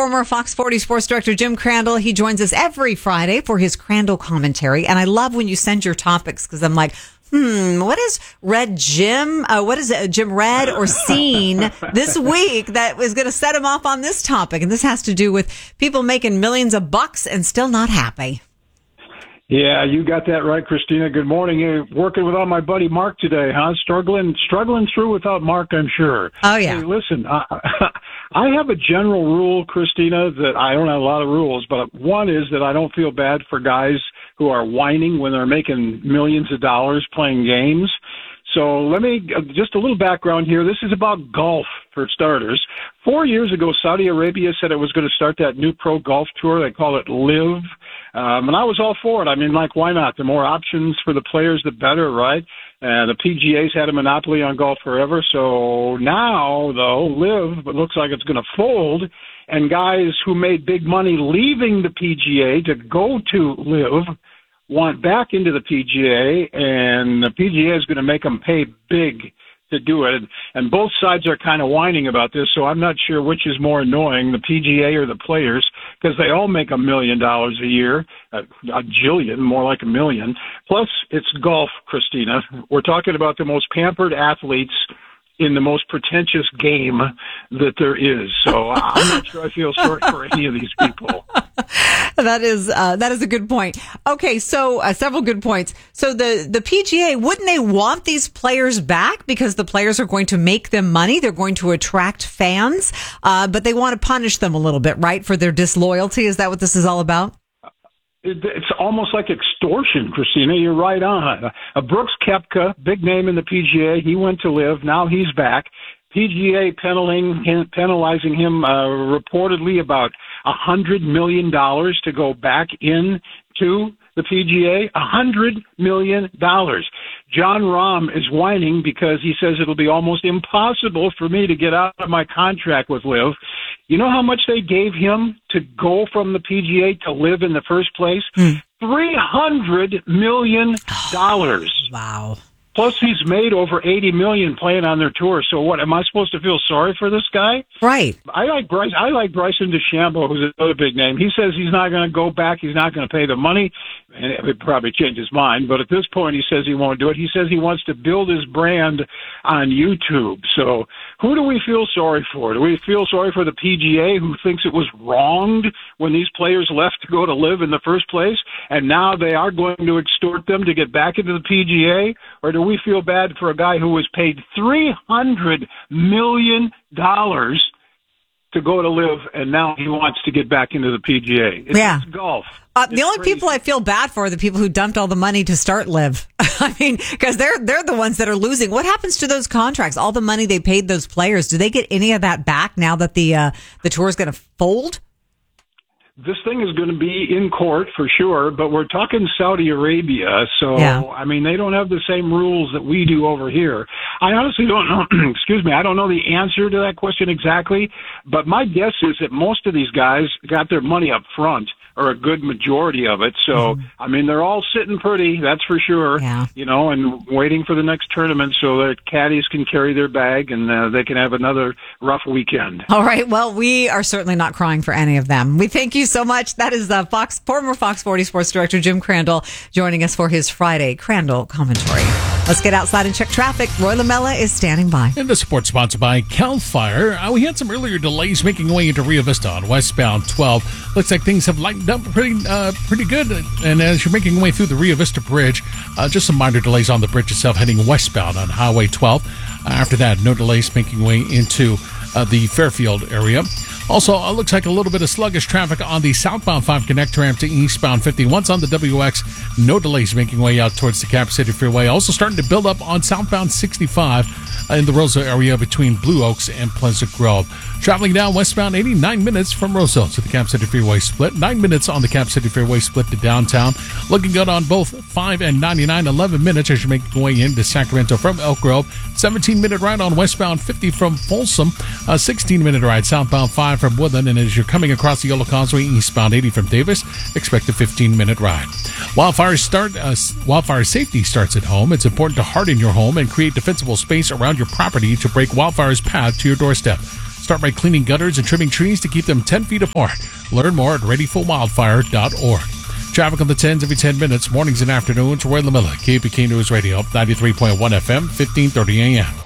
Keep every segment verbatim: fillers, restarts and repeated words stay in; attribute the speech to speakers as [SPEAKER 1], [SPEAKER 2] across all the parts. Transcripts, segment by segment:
[SPEAKER 1] former Fox forty Sports Director Jim Crandall. He joins us every Friday for his Crandall commentary. And I love when you send your topics because I'm like, hmm, what is Red Jim? Uh, what is it, Jim read or seen this week that was going to set him off on this topic? And this has to do with people making millions of bucks and still not happy.
[SPEAKER 2] Yeah, you got that right, Christina. Good morning. You're working without my buddy Mark today, huh? Struggling, struggling through without Mark, I'm sure.
[SPEAKER 1] Oh, yeah.
[SPEAKER 2] Hey, listen, I, I have a general rule, Christina, that I don't have a lot of rules, but one is that I don't feel bad for guys who are whining when they're making millions of dollars playing games. So let me, just a little background here. This is about golf, for starters. Four years ago, Saudi Arabia said it was going to start that new pro golf tour. They call it LIV. Um, and I was all for it. I mean, like, why not? The more options for the players, the better, right? Uh, the P G A's had a monopoly on golf forever. So now, though, LIV, it looks like it's going to fold. And guys who made big money leaving the P G A to go to LIV want back into the P G A, and the P G A is going to make them pay big to do it. And both sides are kind of whining about this, so I'm not sure which is more annoying, the P G A or the players, because they all make a million dollars a year, a, a jillion, more like a million. Plus, it's golf, Christina. We're talking about the most pampered athletes in the most pretentious game that there is. So I'm not sure I feel sorry for any of these people.
[SPEAKER 1] That is uh, that is a good point. Okay, so uh, several good points. So the, the P G A, wouldn't they want these players back because the players are going to make them money? They're going to attract fans, uh, but they want to punish them a little bit, right, for their disloyalty? Is that what this is all about?
[SPEAKER 2] It's almost like extortion, Christina. You're right on. Uh, Brooks Koepka, big name in the P G A, he went to LIV. Now he's back. P G A penalizing him, penalizing him uh, reportedly about one hundred million dollars to go back in to the P G A. one hundred million dollars. John Rahm is whining because he says it'll be almost impossible for me to get out of my contract with LIV. You know how much they gave him to go from the P G A to LIV in the first place? Mm. three hundred million dollars.
[SPEAKER 1] Wow.
[SPEAKER 2] Plus, he's made over eighty million dollars playing on their tour. So, what am I supposed to feel sorry for this guy?
[SPEAKER 1] Right.
[SPEAKER 2] I like Bryce. I like Bryson DeChambeau, who's another big name. He says he's not going to go back. He's not going to pay the money, and it would probably change his mind. But at this point, he says he won't do it. He says he wants to build his brand on YouTube. So, who do we feel sorry for? Do we feel sorry for the P G A, who thinks it was wronged when these players left to go to LIV in the first place, and now they are going to extort them to get back into the P G A, or do we feel bad for a guy who was paid three hundred million dollars to go to LIV, and now he wants to get back into the P G A? It's,
[SPEAKER 1] yeah.
[SPEAKER 2] it's golf.
[SPEAKER 1] Uh,
[SPEAKER 2] it's
[SPEAKER 1] the only
[SPEAKER 2] crazy.
[SPEAKER 1] people I feel bad for are the people who dumped all the money to start LIV. I mean, because they're they're the ones that are losing. What happens to those contracts? All the money they paid those players, do they get any of that back now that the uh, the tour is going to fold?
[SPEAKER 2] This thing is going to be in court for sure, but we're talking Saudi Arabia, so,
[SPEAKER 1] yeah.
[SPEAKER 2] I mean, they don't have the same rules that we do over here. I honestly don't know, excuse me, I don't know the answer to that question exactly, but my guess is that most of these guys got their money up front, or a good majority of it. So, mm-hmm. I mean, they're all sitting pretty, that's for sure,
[SPEAKER 1] yeah.
[SPEAKER 2] you know, and waiting for the next tournament so that caddies can carry their bag and uh, they can have another rough weekend.
[SPEAKER 1] All right. Well, we are certainly not crying for any of them. We thank you so much. That is uh, Fox, former Fox forty Sports Director Jim Crandall joining us for his Friday Crandall commentary. Let's get outside and check traffic. Roy Lamella is standing by.
[SPEAKER 3] And the support sponsored by Cal Fire. Uh, we had some earlier delays making way into Rio Vista on westbound twelve. Looks like things have lightened up pretty uh, pretty good. And as you're making your way through the Rio Vista Bridge, uh, just some minor delays on the bridge itself heading westbound on Highway twelve. Uh, after that, no delays making way into uh, the Fairfield area. Also, it looks like a little bit of sluggish traffic on the southbound five connector ramp to eastbound fifty. Once on the W X, no delays making way out towards the Cap City Freeway. Also starting to build up on southbound sixty-five in the Roseville area between Blue Oaks and Pleasant Grove. Traveling down westbound eighty-nine minutes from Roseville to the Cap City Freeway split. nine minutes on the Cap City Freeway split to downtown. Looking good on both five and ninety-nine. eleven minutes as you make your way into Sacramento from Elk Grove. seventeen minute ride on westbound fifty from Folsom. A sixteen minute ride southbound five from Woodland. And as you're coming across the Yellow Causeway eastbound eighty from Davis, expect a fifteen minute ride. Wildfire start. Uh, wildfire safety starts at home. It's important to harden your home and create defensible space around your property to break wildfire's path to your doorstep. Start by cleaning gutters and trimming trees to keep them ten feet apart. Learn more at ready for wildfire dot org. Traffic on the tens every ten minutes, mornings and afternoons. Roy LaMilla, K F B K News Radio, ninety-three point one F M, fifteen thirty A M.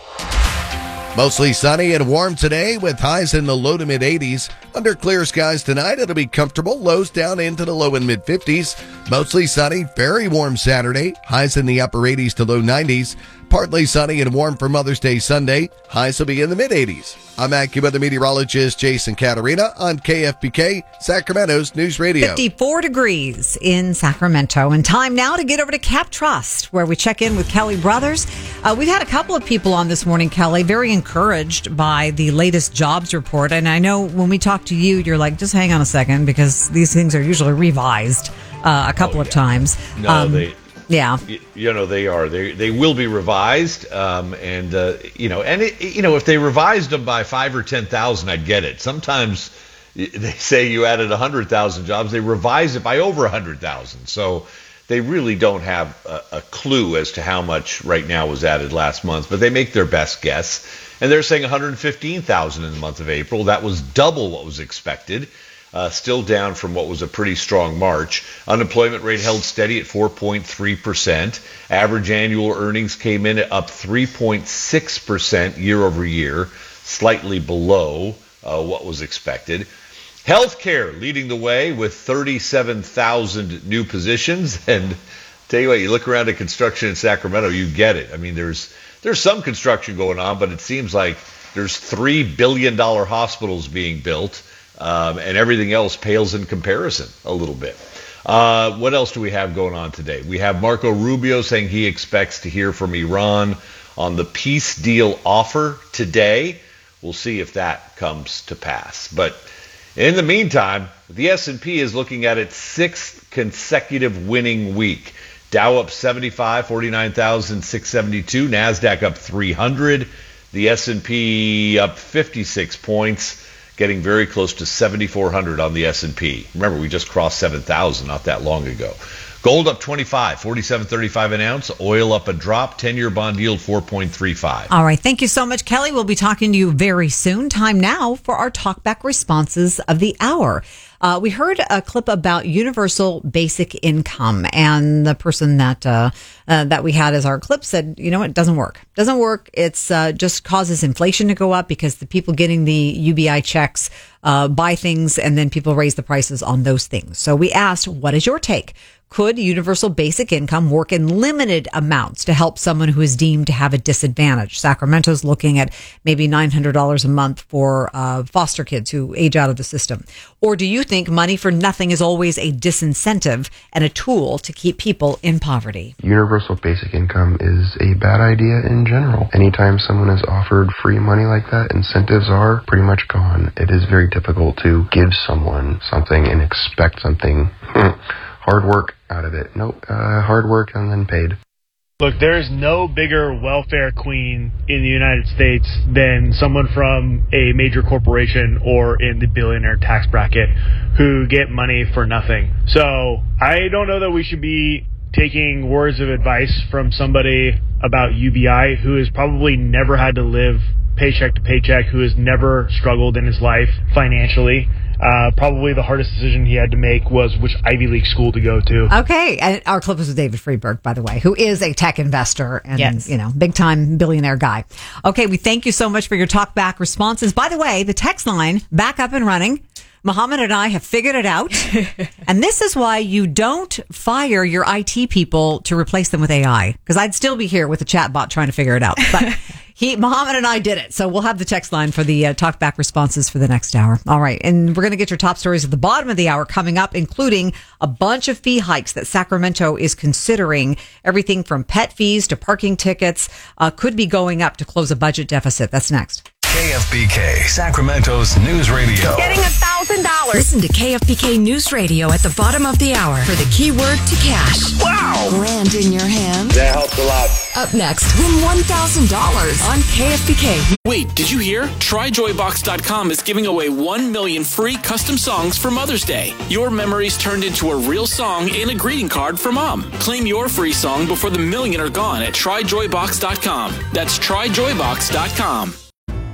[SPEAKER 4] Mostly sunny and warm today with highs in the low to mid eighties. Under clear skies tonight, it'll be comfortable. Lows down into the low and mid fifties. Mostly sunny, very warm Saturday. Highs in the upper eighties to low nineties. Partly sunny and warm for Mother's Day Sunday. Highs will be in the mid eighties. I'm AccuWeather meteorologist Jason Caterina on K F B K, Sacramento's News Radio.
[SPEAKER 1] fifty-four degrees in Sacramento. And time now to get over to Cap Trust, where we check in with Kelly Brothers. Uh, we've had a couple of people on this morning, Kelly, very encouraged by the latest jobs report. And I know when we talk to you, you're like, just hang on a second, because these things are usually revised uh, a couple
[SPEAKER 5] oh,
[SPEAKER 1] of
[SPEAKER 5] yeah.
[SPEAKER 1] times.
[SPEAKER 5] No,
[SPEAKER 1] um,
[SPEAKER 5] they...
[SPEAKER 1] Yeah,
[SPEAKER 5] you know they are. They they will be revised, um, and uh, you know, and it, you know, if they revised them by five or ten thousand, I'd get it. Sometimes they say you added a hundred thousand jobs, they revise it by over a hundred thousand. So they really don't have a, a clue as to how much right now was added last month, but they make their best guess, and they're saying one hundred fifteen thousand in the month of April. That was double what was expected. Uh, still down from what was a pretty strong March. Unemployment rate held steady at four point three percent. Average annual earnings came in at up three point six percent year over year, slightly below uh, what was expected. Healthcare leading the way with thirty-seven thousand new positions. And tell you what, you look around at construction in Sacramento, you get it. I mean, there's there's some construction going on, but it seems like there's three billion dollars hospitals being built. Um, and everything else pales in comparison a little bit. Uh, what else do we have going on today? We have Marco Rubio saying he expects to hear from Iran on the peace deal offer today. We'll see if that comes to pass. But in the meantime, the S and P is looking at its sixth consecutive winning week. Dow up seventy-five, forty-nine thousand six hundred seventy-two. NASDAQ up three hundred. The S and P up fifty-six points. Getting very close to seventy-four hundred on the S and P. Remember, we just crossed seven thousand not that long ago. Gold up twenty-five, forty-seven thirty-five an ounce. Oil up a drop, ten-year bond yield four point three five.
[SPEAKER 1] All right. Thank you so much, Kelly. We'll be talking to you very soon. Time now for our talkback responses of the hour. Uh, we heard a clip about universal basic income, and the person that uh, uh, that we had as our clip said, you know, it doesn't work. Doesn't work. It's uh, just causes inflation to go up because the people getting the U B I checks uh, buy things, and then people raise the prices on those things. So we asked, what is your take? Could universal basic income work in limited amounts to help someone who is deemed to have a disadvantage? Sacramento's looking at maybe nine hundred dollars a month for uh, foster kids who age out of the system. Or do you think money for nothing is always a disincentive and a tool to keep people in poverty?
[SPEAKER 6] Universal basic income is a bad idea in general. Anytime someone is offered free money like that, incentives are pretty much gone. It is very difficult to give someone something and expect something hard work out of it. Nope, uh, hard work and then paid.
[SPEAKER 7] Look, there is no bigger welfare queen in the United States than someone from a major corporation or in the billionaire tax bracket who get money for nothing. So I don't know that we should be taking words of advice from somebody about U B I who has probably never had to live paycheck to paycheck, who has never struggled in his life financially. Uh, probably the hardest decision he had to make was which Ivy League school to go to.
[SPEAKER 1] Okay. And our clip was with David Freeberg, by the way, who is a tech investor and,
[SPEAKER 8] yes.
[SPEAKER 1] you know, big time billionaire guy. Okay. We thank you so much for your talk back responses. By the way, the text line back up and running. Muhammad and I have figured it out. And this is why you don't fire your I T people to replace them with A I. Because I'd still be here with a chat bot trying to figure it out. But he, Muhammad and I did it. So we'll have the text line for the uh, talk back responses for the next hour. All right. And we're going to get your top stories at the bottom of the hour coming up, including a bunch of fee hikes that Sacramento is considering. Everything from pet fees to parking tickets uh, could be going up to close a budget deficit. That's next.
[SPEAKER 9] K F B K, Sacramento's News Radio.
[SPEAKER 10] Getting a thousand dollars.
[SPEAKER 11] Listen to K F B K News Radio at the bottom of the hour for the keyword to cash.
[SPEAKER 10] Wow.
[SPEAKER 11] Land in your hand.
[SPEAKER 12] That helps a lot.
[SPEAKER 11] Up next, win one thousand dollars on K F B K.
[SPEAKER 13] Wait, did you hear? Try Joy Box dot com is giving away one million free custom songs for Mother's Day. Your memories turned into a real song and a greeting card for Mom. Claim your free song before the million are gone at Try Joy Box dot com. That's Try Joy Box dot com.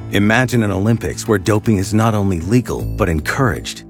[SPEAKER 8] Imagine an Olympics where doping is not only legal, but encouraged.